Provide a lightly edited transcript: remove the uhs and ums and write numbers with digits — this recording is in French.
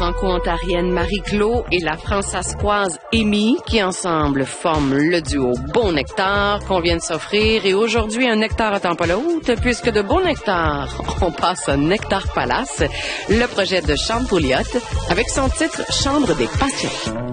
franco-ontarienne Marie-Claude et la françaiscoise Amy qui ensemble forment le duo Bon Nectar qu'on vient de s'offrir. Et aujourd'hui, un nectar attend pas l'autre puisque de Bon Nectar, on passe à Nectar Palace, le projet de Charles Pouliot avec son titre Chambre des passions.